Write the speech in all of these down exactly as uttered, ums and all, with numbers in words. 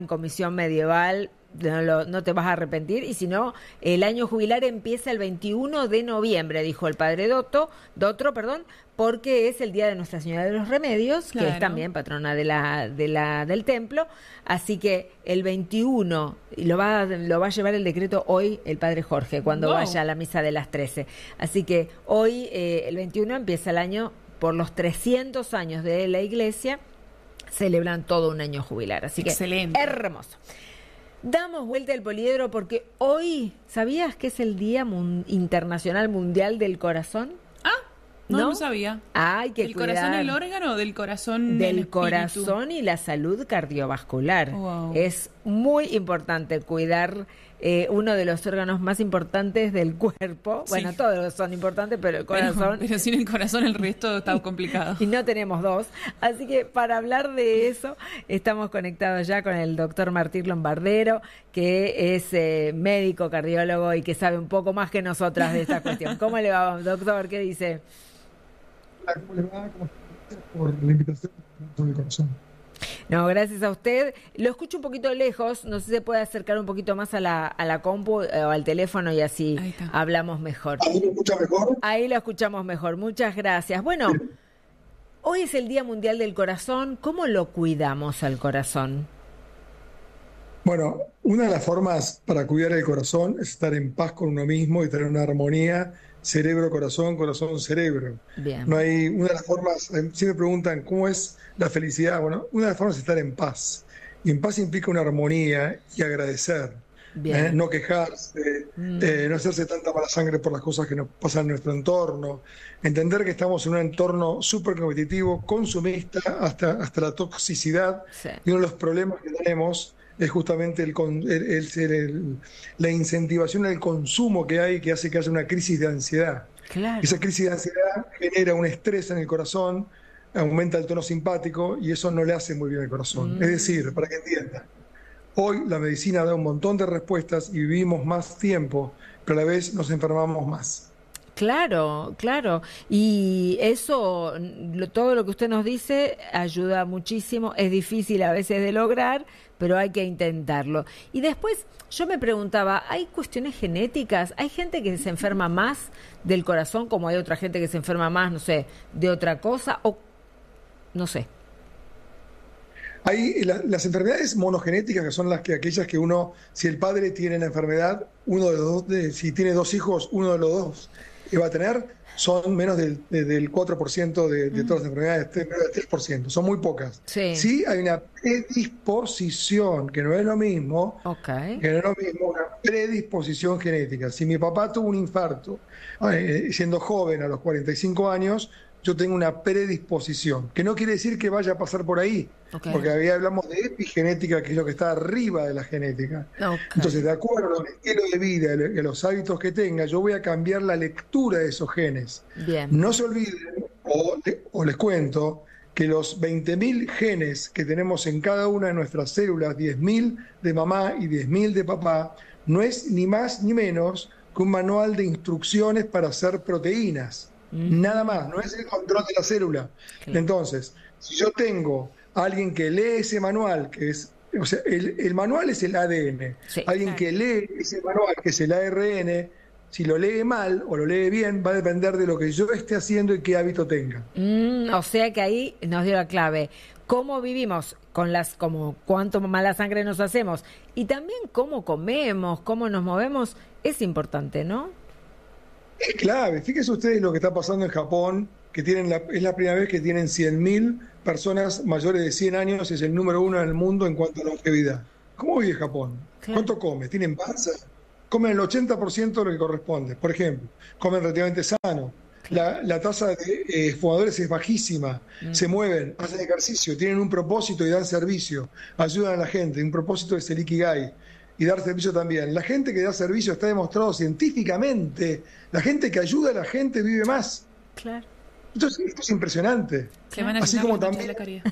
en comisión medieval, no, lo, no te vas a arrepentir, y si no, el año jubilar empieza el veintiuno de noviembre, dijo el padre Dotto, Dotro, perdón, porque es el día de Nuestra Señora de los Remedios, claro, que es también patrona de la, de la, del templo, así que el veintiuno, y lo va, lo va a llevar el decreto hoy el padre Jorge, cuando wow. vaya a la misa de las trece. Así que hoy, eh, el veintiuno, empieza el año por los trescientos años de la Iglesia, celebran todo un año jubilar, así que excelente, hermoso. Damos vuelta al poliedro porque hoy, ¿sabías que es el Día Mun- Internacional Mundial del Corazón? Ah, no, no, no sabía. Hay que ¿Del cuidar corazón el órgano o del corazón del el corazón y la salud cardiovascular? Wow. Es muy importante cuidar eh, uno de los órganos más importantes del cuerpo. Bueno, sí, todos son importantes, pero el corazón... Pero, pero sin el corazón el resto está complicado. Y no tenemos dos. Así que para hablar de eso, estamos conectados ya con el doctor Martín Lombardero, que es eh, médico, cardiólogo y que sabe un poco más que nosotras de esta cuestión. ¿Cómo le va, doctor? ¿Qué dice? Hola, ¿cómo le va? ¿Cómo está? Por la invitación sobre el corazón. No, gracias a usted. Lo escucho un poquito lejos, no sé si se puede acercar un poquito más a la, a la compu eh, o al teléfono y así hablamos mejor. ¿Ahí lo escucha mejor? Ahí lo escuchamos mejor, muchas gracias. Bueno, sí, hoy es el Día Mundial del Corazón. ¿Cómo lo cuidamos al corazón? Bueno, una de las formas para cuidar el corazón es estar en paz con uno mismo y tener una armonía cerebro-corazón, corazón-cerebro. Bien. No hay, una de las formas, si me preguntan cómo es la felicidad, bueno, una de las formas es estar en paz. Y en paz implica una armonía y agradecer, eh, no quejarse, mm. eh, no hacerse tanta mala sangre por las cosas que nos pasan en nuestro entorno, entender que estamos en un entorno súper competitivo, consumista, hasta, hasta la toxicidad, sí. Y uno de los problemas que tenemos es justamente el, el, el, el, la incentivación al consumo que hay, que hace que haya una crisis de ansiedad. Claro. Esa crisis de ansiedad genera un estrés en el corazón, aumenta el tono simpático y eso no le hace muy bien al corazón. Mm. Es decir, para que entiendan, hoy la medicina da un montón de respuestas y vivimos más tiempo, pero a la vez nos enfermamos más. Claro, claro. Y eso, lo, todo lo que usted nos dice ayuda muchísimo. Es difícil a veces de lograr, pero hay que intentarlo. Y después yo me preguntaba, ¿hay cuestiones genéticas? ¿Hay gente que se enferma más del corazón como hay otra gente que se enferma más, no sé, de otra cosa? O no sé. Hay la, las enfermedades monogenéticas, que son las que aquellas que uno, si el padre tiene la enfermedad, uno de los dos, de, si tiene dos hijos, uno de los dos que va a tener, son menos del, de, del cuatro por ciento de, de todas las enfermedades, menos del tres por ciento, son muy pocas. Sí. Sí hay una predisposición, que no es lo mismo, okay. que no es lo mismo, una predisposición genética. Si mi papá tuvo un infarto, eh, siendo joven, a los cuarenta y cinco años, yo tengo una predisposición, que no quiere decir que vaya a pasar por ahí, okay. porque ahí hablamos de epigenética, que es lo que está arriba de la genética. Okay. Entonces, de acuerdo al estilo de vida y a los hábitos que tenga, yo voy a cambiar la lectura de esos genes. Bien. No se olviden, o, o les cuento, que los veinte mil genes que tenemos en cada una de nuestras células, diez mil de mamá y diez mil de papá, no es ni más ni menos que un manual de instrucciones para hacer proteínas. Nada más, no es el control de la célula. Claro. Entonces, si yo tengo a alguien que lee ese manual, que es, o sea, el, el manual es el A D N, sí, alguien claro. que lee ese manual, que es el A R N, si lo lee mal o lo lee bien, va a depender de lo que yo esté haciendo y qué hábito tenga. Mm, o sea que ahí nos dio la clave. Cómo vivimos, con las, como cuánto mala sangre nos hacemos, y también cómo comemos, cómo nos movemos, es importante, ¿no? Es clave. Fíjense ustedes lo que está pasando en Japón, que tienen la, es la primera vez que tienen cien mil personas mayores de cien años, es el número uno en el mundo en cuanto a longevidad. ¿Cómo vive Japón? Claro. ¿Cuánto come? ¿Tienen panza? Comen el ochenta por ciento de lo que corresponde. Por ejemplo, comen relativamente sano. La, la tasa de eh, fumadores es bajísima. Mm. Se mueven, hacen ejercicio, tienen un propósito y dan servicio. Ayudan a la gente. Un propósito es el Ikigai. Y dar servicio también. La gente que da servicio está demostrado científicamente. La gente que ayuda a la gente vive más. Claro. Entonces, esto es impresionante. Se van a Así como también. La caridad.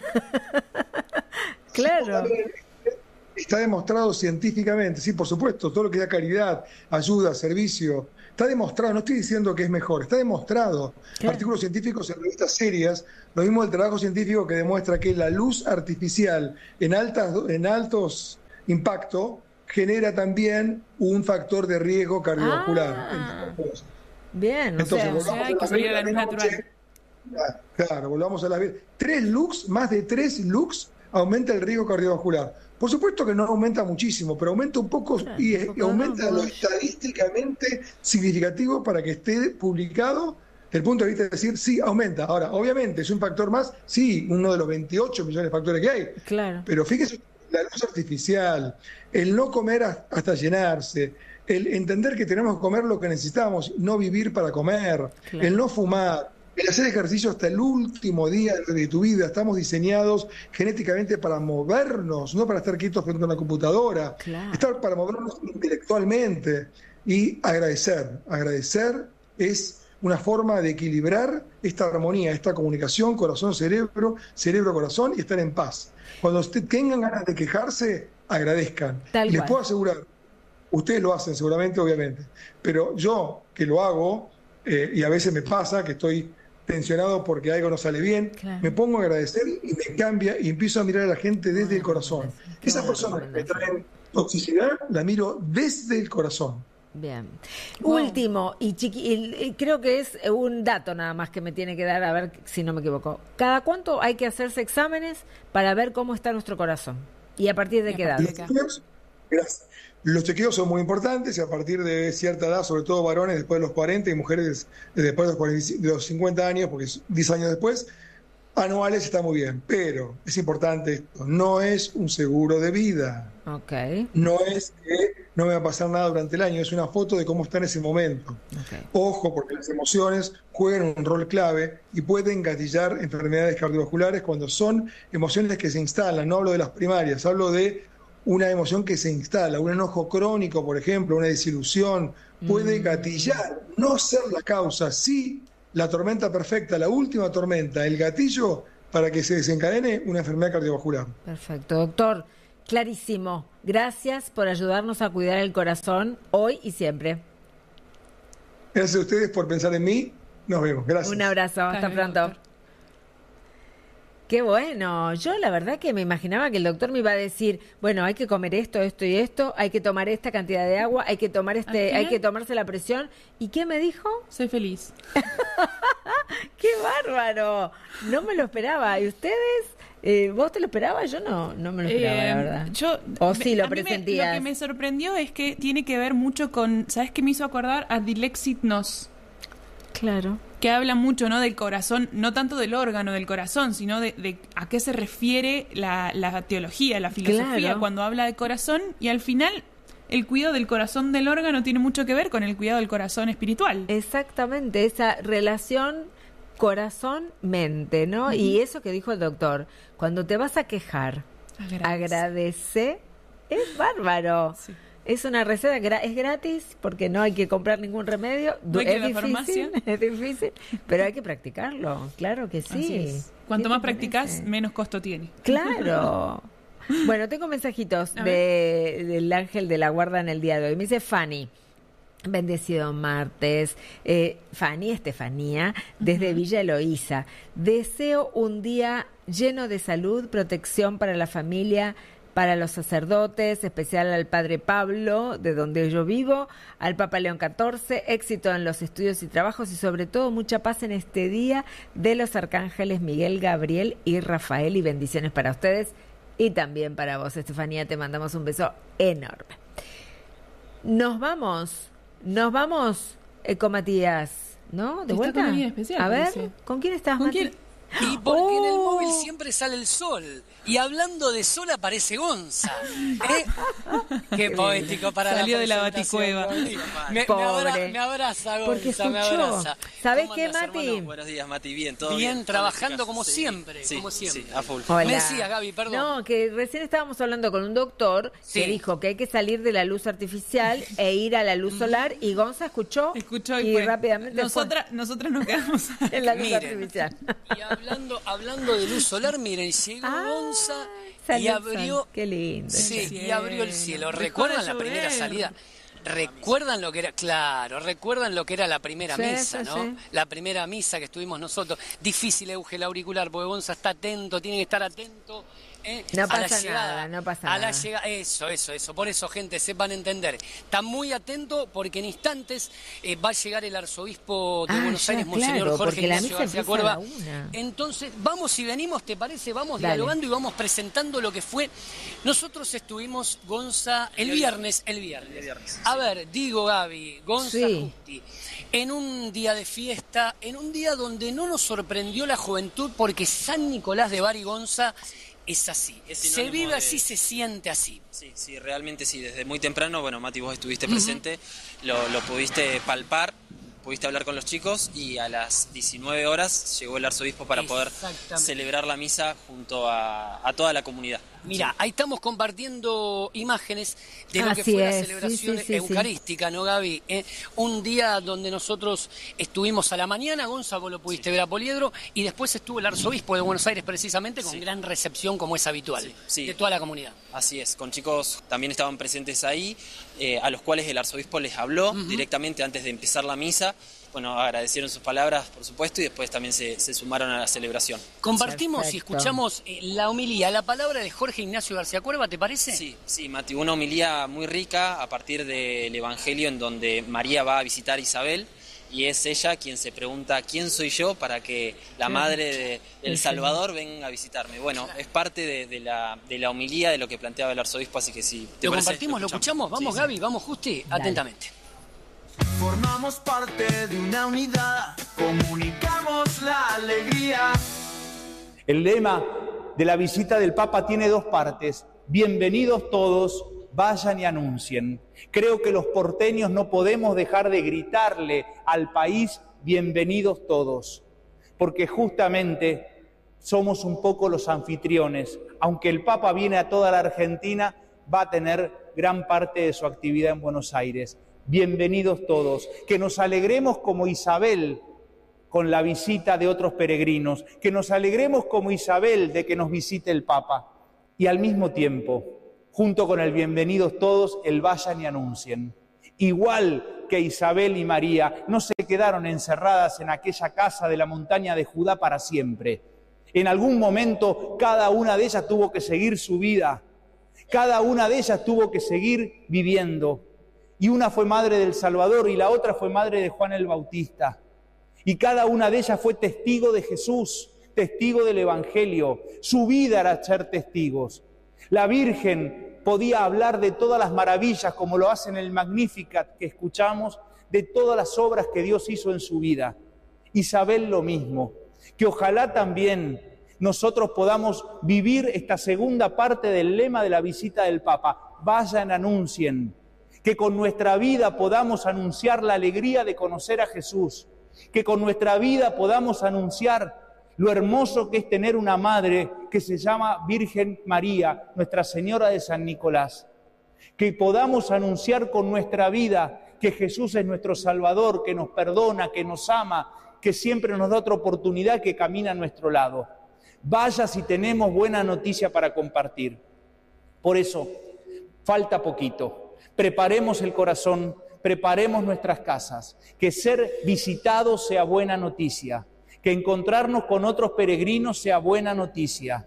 Claro. También está demostrado científicamente. Sí, por supuesto, todo lo que da caridad, ayuda, servicio, Está demostrado, no estoy diciendo que es mejor, está demostrado. Claro. Artículos científicos en revistas serias, lo mismo el trabajo científico que demuestra que la luz artificial en, altas, en altos impactos genera también un factor de riesgo cardiovascular. Ah. Entonces, Bien, o entonces sea, o sea, volvamos hay a que las salir a la velas luz de noche. natural. Claro, volvamos a las velas. Tres lux, más de tres lux, aumenta el riesgo cardiovascular. Por supuesto que no aumenta muchísimo, pero aumenta un poco Claro, y, un y poco aumenta no, lo no. estadísticamente significativo para que esté publicado desde el punto de vista de decir, sí, aumenta. Ahora, obviamente, es un factor más, sí, uno de los veintiocho millones de factores que hay, claro. pero fíjese, la luz artificial, el no comer hasta llenarse, el entender que tenemos que comer lo que necesitamos, no vivir para comer, Claro. el no fumar, el hacer ejercicio hasta el último día de tu vida. Estamos diseñados genéticamente para movernos, no para estar quietos frente a una computadora, Claro. estar para movernos intelectualmente y agradecer. Agradecer es una forma de equilibrar esta armonía, esta comunicación corazón-cerebro, cerebro-corazón y estar en paz. Cuando usted tengan ganas de quejarse, agradezcan. Tal y les cual. puedo asegurar, ustedes lo hacen seguramente, obviamente, pero yo que lo hago, eh, y a veces me pasa que estoy tensionado porque algo no sale bien, Claro. me pongo a agradecer y me cambia y empiezo a mirar a la gente desde el corazón. Qué Esas buena personas que me recomendación. traen toxicidad, la miro desde el corazón. Bien. Wow. Último, y, chiqui, y- y creo que es un dato nada más que me tiene que dar, a ver si no me equivoco. ¿Cada cuánto hay que hacerse exámenes para ver cómo está nuestro corazón? ¿Y a partir de Y a qué edad? partir Los chequeos, gracias. Los chequeos son muy importantes y a partir de cierta edad, sobre todo varones después de los cuarenta y mujeres después de los, cuarenta, de los cincuenta años, porque es diez años después, anuales está muy bien. Pero es importante esto, no es un seguro de vida. Ok, No es que no me va a pasar nada durante el año, es una foto de cómo está en ese momento. ok. Ojo, porque las emociones juegan un rol clave y pueden gatillar enfermedades cardiovasculares cuando son emociones que se instalan. No hablo de las primarias, hablo de una emoción que se instala, un enojo crónico, por ejemplo, una desilusión, puede gatillar, no ser la causa, sí la tormenta perfecta, la última tormenta, el gatillo para que se desencadene una enfermedad cardiovascular. Perfecto, doctor. Clarísimo. Gracias por ayudarnos a cuidar el corazón hoy y siempre. Gracias a ustedes por pensar en mí. Nos vemos. Gracias. Un abrazo. Hasta luego, pronto. doctor. Qué bueno. Yo la verdad que me imaginaba que el doctor me iba a decir, bueno, hay que comer esto, esto y esto, hay que tomar esta cantidad de agua, hay que tomar este, Al final- hay que tomarse la presión. ¿Y qué me dijo? Soy feliz. ¡Qué bárbaro! No me lo esperaba. ¿Y ustedes? Eh, ¿Vos te lo esperabas? Yo no, no me lo esperaba, Eh, la verdad. Yo, ¿O sí lo a mí me- presentías? lo que me sorprendió es que tiene que ver mucho con, ¿sabes qué me hizo acordar? A Dilexit Nos, Claro. que habla mucho, ¿no? Del corazón, no tanto del órgano del corazón, sino de, de a qué se refiere la, la teología, la filosofía, Claro. cuando habla de corazón, y al final el cuidado del corazón del órgano tiene mucho que ver con el cuidado del corazón espiritual. Exactamente, esa relación corazón-mente, ¿no? Y eso que dijo el doctor, cuando te vas a quejar, Agradece. agradece, es bárbaro. Sí. Es una receta, gra- es gratis porque no hay que comprar ningún remedio. No hay que ir es a la difícil, farmacia. es difícil, pero hay que practicarlo, claro que sí. Así es. Cuanto ¿Qué más te practicás, parece? menos costo tiene. Claro. Bueno, tengo mensajitos A de, del ángel de la guarda en el día de hoy. Me dice Fanny. Bendecido martes. Eh, Fanny Estefanía, desde Villa Eloísa. Deseo un día lleno de salud, protección para la familia, para los sacerdotes, especial al Padre Pablo, de donde yo vivo, al Papa León catorce, éxito en los estudios y trabajos y sobre todo mucha paz en este día de los arcángeles Miguel, Gabriel y Rafael, y bendiciones para ustedes y también para vos, Estefanía. Te mandamos un beso enorme. Nos vamos, nos vamos eh, con Matías, ¿no? ¿De Está vuelta? con alguien especial, A ver, parece. ¿con quién estás, ¿Con Mati? quién? Y porque en el Oh. móvil siempre sale el sol. Y hablando de sol aparece Gonza. ¿Eh? Qué poético para Salió la de la presentación, baticueva. Gaby. Me, me, Pobre. abra- me abraza, Gonza, Porque escuchó. me abraza. ¿Sabés ¿Cómo qué, andás, Mati? hermano? Buenos días, Mati. Bien, todo Bien, bien. trabajando como Sí, siempre, sí, como siempre. Sí, a full. Hola. Me decías, Gaby, perdón. No, que recién estábamos hablando con un doctor Sí. que dijo que hay que salir de la luz artificial e ir a la luz solar, y Gonza escuchó, Escuchó y, y fue. rápidamente fue Nosotras, nosotras nos quedamos en la luz Miren. artificial. Y hablando, hablando de luz solar, miren, llegó Ah, Gonza y salió el abrió... sol. Qué lindo. Sí, El y abrió el cielo. cielo. Dejó ¿Recuerdan de la primera llover. salida? ¿Recuerdan lo que era? Claro, recuerdan lo que era la primera Sí, misa, sí, ¿no? sí. La primera misa que estuvimos nosotros. Difícil, Euge, el auricular, porque Gonza está atento, tiene que estar atento. ¿eh? No a la pasa llegada, nada, no pasa a la nada. llegada, eso, eso, eso. Por eso, gente, sepan entender. Está muy atento porque en instantes eh, va a llegar el arzobispo de Ah, Buenos ya, Aires, Monseñor claro, Jorge porque la Ignacio misa García empieza a Cuerva. la una. Entonces, vamos y venimos, ¿te parece? Vamos Dale. dialogando y vamos presentando lo que fue. Nosotros estuvimos, Gonza, el viernes, el viernes. El viernes, A ver, digo, Gaby, Gonza Sí. Justi, en un día de fiesta, en un día donde no nos sorprendió la juventud, porque San Nicolás de Bari, Gonza, es así. Es Se sinónimo vive de- así, se siente así. Sí, sí, realmente sí. Desde muy temprano, bueno, Mati, vos estuviste presente, lo, lo pudiste palpar, pudiste hablar con los chicos y a las diecinueve horas llegó el arzobispo para poder Exactamente. celebrar la misa junto a, a toda la comunidad. Mira, ahí estamos compartiendo imágenes de lo que Así fue la es, sí, celebración sí, sí, eucarística, ¿no, Gaby? Eh, un día donde nosotros estuvimos a la mañana, Gonzalo, vos lo pudiste ver a Poliedro, y después estuvo el arzobispo de Buenos Aires precisamente con Sí. gran recepción como es habitual Sí, sí. de toda la comunidad. Así es, con chicos también estaban presentes ahí, eh, a los cuales el arzobispo les habló directamente antes de empezar la misa. Bueno, agradecieron sus palabras, por supuesto, y después también se, se sumaron a la celebración. Compartimos y Perfecto. escuchamos eh, la homilía, la palabra de Jorge Ignacio García Cuerva, ¿te parece? Sí, sí, Mati, una homilía muy rica a partir del Evangelio en donde María va a visitar a Isabel y es ella quien se pregunta quién soy yo para que la madre de- del Salvador venga a visitarme. Bueno, es parte de, de la, de la homilía de lo que planteaba el arzobispo, así que sí. ¿te ¿Lo parece? compartimos, lo escuchamos? Vamos, Sí, sí. Gaby, vamos, Justi, Dale. atentamente. Formamos parte de una unidad, comunicamos la alegría. El lema de la visita del Papa tiene dos partes. Bienvenidos todos, vayan y anuncien. Creo que los porteños no podemos dejar de gritarle al país bienvenidos todos, porque justamente somos un poco los anfitriones. Aunque el Papa viene a toda la Argentina, va a tener gran parte de su actividad en Buenos Aires. Bienvenidos todos, que nos alegremos como Isabel con la visita de otros peregrinos, que nos alegremos como Isabel de que nos visite el Papa y al mismo tiempo, junto con el bienvenidos todos, el vayan y anuncien. Igual que Isabel y María no se quedaron encerradas en aquella casa de la montaña de Judá para siempre. En algún momento cada una de ellas tuvo que seguir su vida, cada una de ellas tuvo que seguir viviendo. Y una fue madre del Salvador y la otra fue madre de Juan el Bautista. Y cada una de ellas fue testigo de Jesús, testigo del Evangelio. Su vida era ser testigos. La Virgen podía hablar de todas las maravillas, como lo hace en el Magnificat que escuchamos, de todas las obras que Dios hizo en su vida. Isabel lo mismo. Que ojalá también nosotros podamos vivir esta segunda parte del lema de la visita del Papa. Vayan, anuncien. Que con nuestra vida podamos anunciar la alegría de conocer a Jesús, que con nuestra vida podamos anunciar lo hermoso que es tener una madre que se llama Virgen María, Nuestra Señora de San Nicolás, que podamos anunciar con nuestra vida que Jesús es nuestro Salvador, que nos perdona, que nos ama, que siempre nos da otra oportunidad, que camina a nuestro lado. Vaya si tenemos buena noticia para compartir. Por eso, falta poquito. Preparemos el corazón, preparemos nuestras casas, que ser visitados sea buena noticia, que encontrarnos con otros peregrinos sea buena noticia,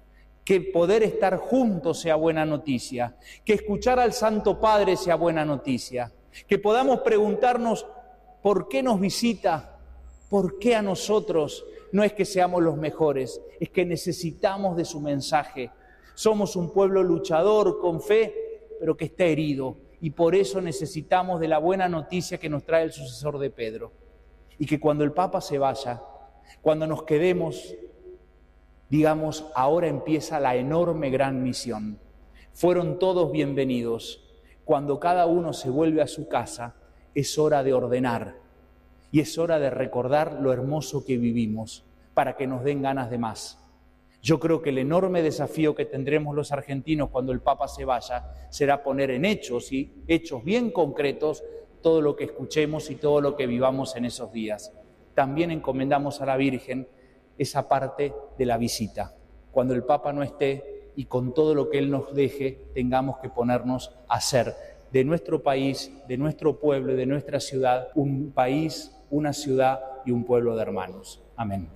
que poder estar juntos sea buena noticia, que escuchar al Santo Padre sea buena noticia, que podamos preguntarnos por qué nos visita, por qué a nosotros. No es que seamos los mejores, es que necesitamos de su mensaje. Somos un pueblo luchador, con fe, pero que está herido, y por eso necesitamos de la buena noticia que nos trae el sucesor de Pedro. Y que cuando el Papa se vaya, cuando nos quedemos, digamos, ahora empieza la enorme gran misión. Fueron todos bienvenidos. Cuando cada uno se vuelve a su casa, es hora de ordenar, y es hora de recordar lo hermoso que vivimos, para que nos den ganas de más. Yo creo que el enorme desafío que tendremos los argentinos cuando el Papa se vaya será poner en hechos, y hechos bien concretos, todo lo que escuchemos y todo lo que vivamos en esos días. También encomendamos a la Virgen esa parte de la visita. Cuando el Papa no esté y con todo lo que Él nos deje, tengamos que ponernos a hacer de nuestro país, de nuestro pueblo y de nuestra ciudad, un país, una ciudad y un pueblo de hermanos. Amén.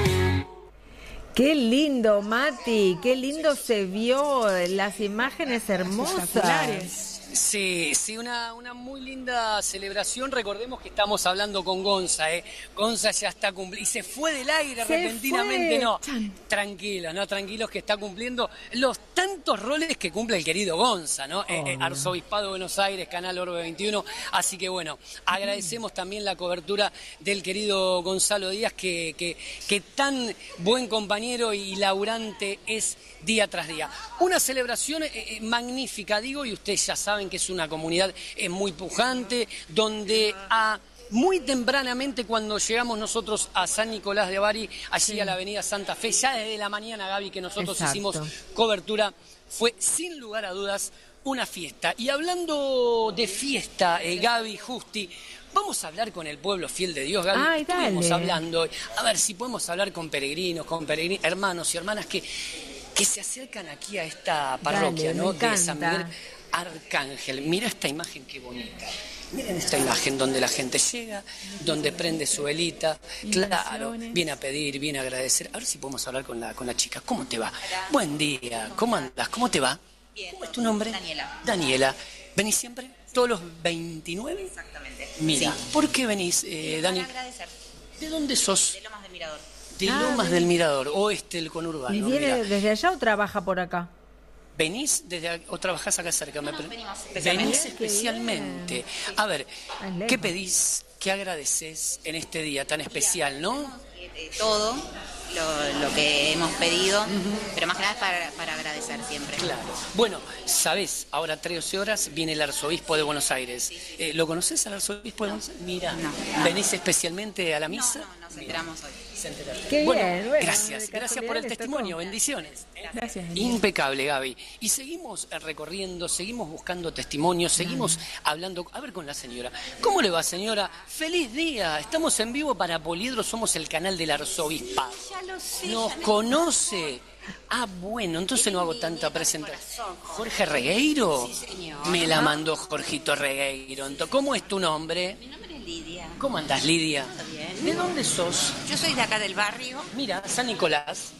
Qué lindo, Mati, qué lindo se vio, las imágenes hermosas. Sí, sí, una, una muy linda celebración. Recordemos que estamos hablando con Gonza, ¿eh? Gonza ya está cumpliendo. Y se fue del aire se repentinamente, fue. no. Tranquilos, no, tranquilos que está cumpliendo los tantos roles que cumple el querido Gonza, ¿no? Oh, eh, eh, Arzobispado de Buenos Aires, Canal Orbe veintiuno. Así que bueno, agradecemos también la cobertura del querido Gonzalo Díaz, que, que, que tan buen compañero y laburante es día tras día. Una celebración eh, magnífica, digo, y ustedes ya saben que es una comunidad eh, muy pujante, donde a muy tempranamente cuando llegamos nosotros a San Nicolás de Bari, allí sí. a la avenida Santa Fe, ya desde la mañana, Gaby, que nosotros Exacto. hicimos cobertura, fue sin lugar a dudas una fiesta. Y hablando de fiesta, eh, Gaby, Justi, vamos a hablar con el pueblo fiel de Dios, Gaby. Ay, Estuvimos hablando, a ver si podemos hablar con peregrinos, con peregrinos, hermanos y hermanas que, que se acercan aquí a esta parroquia, Dale, ¿no? Me de San Miguel Arcángel. Mira esta imagen, qué bonita. Miren esta imagen donde la gente llega, donde prende su velita, claro, viene a pedir, viene a agradecer. A ver si podemos hablar con la, con la chica. ¿Cómo te va? Hola. Buen día, ¿cómo andas? ¿Cómo te va? Bien. ¿Cómo es tu nombre? Daniela. Daniela. ¿Venís siempre? ¿Todos los veintinueve? Exactamente. Mira, sí. ¿por qué venís, eh, Dani? Para agradecer. ¿De dónde sos? De Lomas del Mirador. De Ah, Lomas bien. del Mirador, oeste del conurbano. ¿Y viene Mira. desde allá o trabaja por acá? ¿Venís desde o trabajás acá cerca? No, Me no, pre- venimos especialmente. Venís especialmente. A ver, Ah, es lejos. ¿qué pedís, qué agradeces en este día tan especial, no? Eh, eh, todo lo, lo que hemos pedido, pero más que nada es para, para agradecer siempre. Claro. Bueno, sabés, ahora trece horas viene el arzobispo de Buenos Aires. Eh, ¿Lo conoces al arzobispo de Buenos Aires? Mira, No. ¿venís especialmente a la misa? No, no, nos enteramos hoy. Se enteraron. Qué Bueno, bien, bueno, gracias, de gracias por el casualidad les testimonio, tocó. bendiciones. Gracias. Impecable, Gaby. Y seguimos eh, recorriendo, seguimos buscando testimonios, seguimos hablando. A ver con la señora. ¿Cómo le va, señora? ¡Feliz día! Estamos en vivo para Poliedro, somos el canal del arzobispado. Ya lo sé. ¿Nos ya me- conoce? Ah, bueno, entonces no hago tanta presentación. ¿Jorge Regueiro? Sí, señor. Me la mandó Jorgito Regueiro. Entonces, ¿cómo es tu nombre? Mi nombre es Lidia. ¿Cómo andás, Lidia? Todo bien. ¿De dónde sos? Yo soy de acá del barrio. Mira, San Nicolás.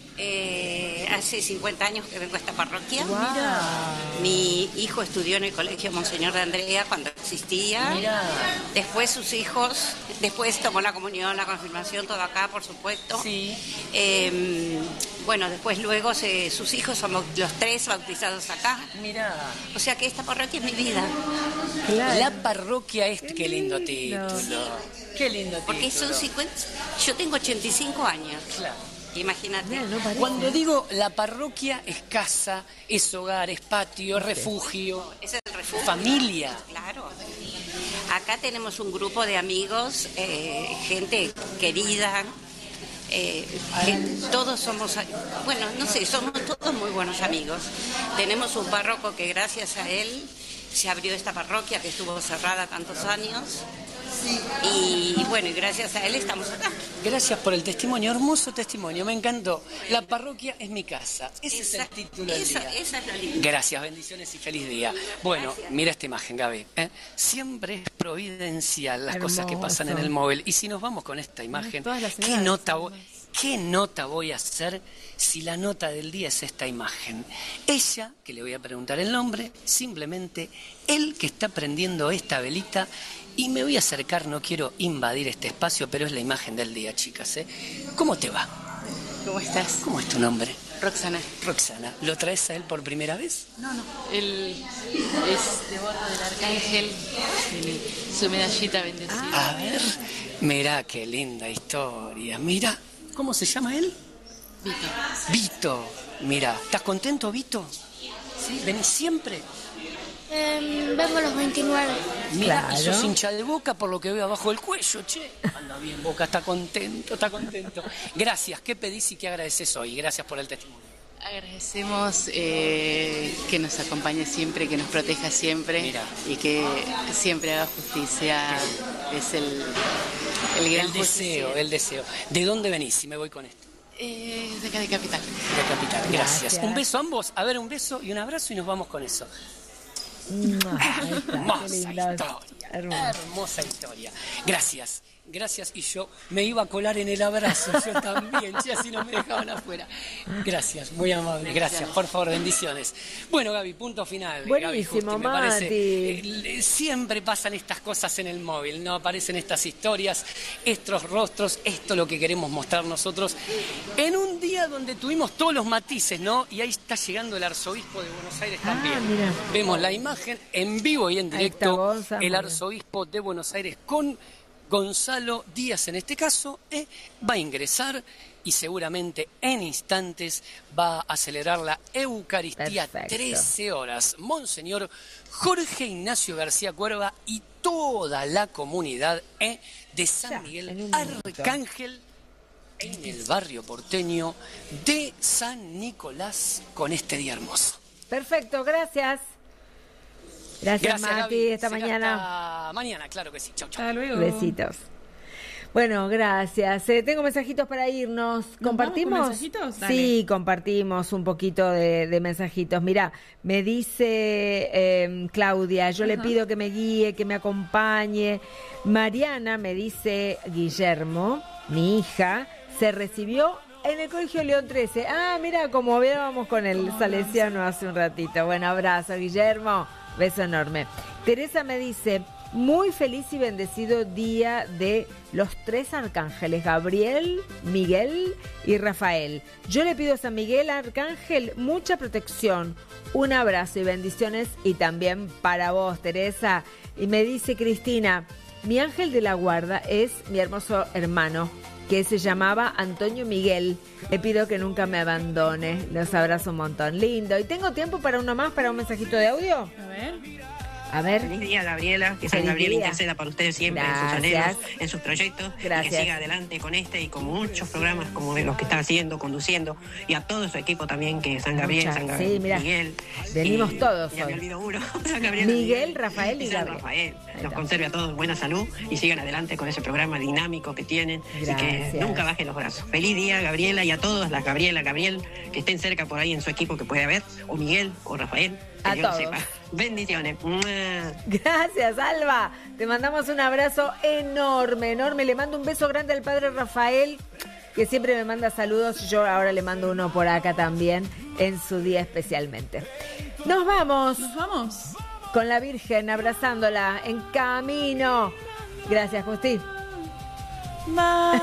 Eh, hace cincuenta años que vengo a esta parroquia. Mira. Mi hijo estudió en el colegio Monseñor de Andrea cuando existía. Mira. Después sus hijos, después tomó la comunión, la confirmación, todo acá, por supuesto. Sí. Eh, bueno, después luego se- sus hijos son bau- los tres bautizados acá. Mira. O sea que esta parroquia es mi vida. Claro. La parroquia es, qué lindo lindo. título. Qué lindo título. Porque son cincuenta, yo tengo ochenta y cinco años. Claro. Imagínate. Mira, no parece. Cuando digo la parroquia es casa, es hogar, es patio, es refugio, Es el refugio. familia. Claro. Acá tenemos un grupo de amigos, eh, gente querida, eh, que todos somos, bueno, no sé, somos todos muy buenos amigos. Tenemos un párroco que gracias a él se abrió esta parroquia que estuvo cerrada tantos años. Y bueno, y gracias a él estamos acá. Gracias por el testimonio, hermoso testimonio, me encantó. La parroquia es mi casa, ese Esa- es el título del esa- día. esa es la linda. Gracias, bendiciones y feliz día. Bueno, mira esta imagen, Gaby. ¿eh? Siempre es providencial las cosas que pasan en Hermoso. el móvil. Y si nos vamos con esta imagen, todas las ¿qué señoras nota, vo- ¿qué nota voy a hacer si la nota del día es esta imagen? Ella, que le voy a preguntar el nombre, simplemente él que está prendiendo esta velita. Y me voy a acercar, no quiero invadir este espacio, pero es la imagen del día, chicas. ¿eh? ¿Cómo te va? ¿Cómo estás? ¿Cómo es tu nombre? Roxana. Roxana. ¿Lo traes a él por primera vez? No, no. Él es de bordo del arcángel. Tiene su medallita bendecida. A ver, mirá qué linda historia. Mira, ¿cómo se llama él? Vito. Vito. Mira, ¿estás contento, Vito? ¿Sí? ¿Venís siempre? Eh, vengo a los veintinueve. Mira, Claro. y sos hincha de Boca por lo que veo abajo del cuello, che. Anda bien, Boca, está contento, está contento. Gracias, ¿qué pedís y qué agradeces hoy? Gracias por el testimonio. Agradecemos eh, que nos acompañe siempre, que nos proteja siempre. Mira. Y que siempre haga justicia. Es el, el gran El deseo, justiciero. el deseo. ¿De dónde venís? Si me voy con esto. Eh, de acá de Capital. De Capital, gracias. Gracias. Un beso a ambos. A ver, un beso y un abrazo y nos vamos con eso. Ahí está, Hermosa qué lindo. historia. Hermoso. Hermosa historia. Gracias. Gracias, y yo me iba a colar en el abrazo, yo también, che, así no me dejaban afuera. Gracias, muy amable, gracias, por favor, bendiciones. Bueno, Gaby, punto final. Buenísimo, Gaby, justo, me parece, Mati. eh, siempre pasan estas cosas en el móvil, ¿no? Aparecen estas historias, estos rostros, esto es lo que queremos mostrar nosotros. En un día donde tuvimos todos los matices, ¿no? Y ahí está llegando el arzobispo de Buenos Aires también. Ah, mira. Vemos la imagen en vivo y en Ahí directo, está Gonza, muy el bien. arzobispo de Buenos Aires con Gonzalo Díaz, en este caso, eh, va a ingresar y seguramente en instantes va a celebrar la Eucaristía. Perfecto. trece horas. Monseñor Jorge Ignacio García Cuerva y toda la comunidad eh, de San Ya, Miguel en un minuto. Arcángel en el barrio porteño de San Nicolás con este día hermoso. Perfecto, gracias. Gracias, Mati, Gaby. esta Será mañana. hasta mañana, claro que sí. Chau, chau. Hasta luego. Besitos. Bueno, gracias. Eh, tengo mensajitos para irnos. ¿Nos ¿Compartimos? vamos con mensajitos? Dale. Sí, compartimos un poquito de, de mensajitos. Mira, me dice eh, Claudia, yo le Ajá. pido que me guíe, que me acompañe. Mariana me dice, Guillermo, mi hija, se recibió en el Colegio León trece. Ah, mira, como hablábamos con el salesiano hace un ratito. Bueno, abrazo, Guillermo. Beso enorme. Teresa me dice, muy feliz y bendecido día de los tres arcángeles, Gabriel, Miguel y Rafael. Yo le pido a San Miguel Arcángel mucha protección, un abrazo y bendiciones, y también para vos, Teresa. Y me dice Cristina, mi ángel de la guarda es mi hermoso hermano, que se llamaba Antonio Miguel. Le pido que nunca me abandone. Los abrazo un montón. Lindo. ¿Y tengo tiempo para uno más, para un mensajito de audio? A ver. A ver. Feliz día, Gabriela. Que San Feliz Gabriel día. interceda para ustedes siempre Gracias. en sus anhelos, en sus proyectos. Y Gracias. que siga adelante con este y con muchos programas como los que está haciendo, conduciendo. Y a todo su equipo también, que San Gabriel, Muchas. San Gabriel, Sí, mira, Miguel. venimos y- todos Ya hoy. me olvido uno. San Gabriel, Miguel, Rafael y San Gabriel. Rafael. Ahí Los está. conserve a todos en buena salud y sigan adelante con ese programa dinámico que tienen. Y Gracias. que nunca bajen los brazos. Feliz día, Gabriela, y a todas las Gabriela, Gabriel, que estén cerca por ahí en su equipo que puede haber. O Miguel, o Rafael. Que A Dios lo todos. sepa. Bendiciones. ¡Mua! Gracias, Alba. Te mandamos un abrazo enorme, enorme. Le mando un beso grande al padre Rafael, que siempre me manda saludos. Yo ahora le mando uno por acá también, en su día especialmente. Nos vamos Nos vamos. con la Virgen, abrazándola en camino. Gracias, Justi. Bye.